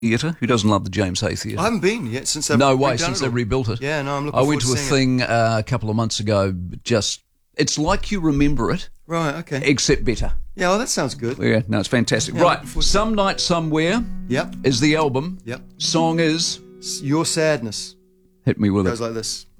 Theatre. Who doesn't love the James Hay Theatre? I haven't been yet since they've No way, redone since it they all. rebuilt it. Yeah, no, I'm looking I forward went to a seeing thing a couple of months ago. It's like you remember it, Right, okay. except better. Yeah, well, that sounds good. Yeah, no, it's fantastic. Yeah, Right, looking forward to Some Night Somewhere Yep, is the album. yep. Song is Your Sadness Hit Me With It. goes like this.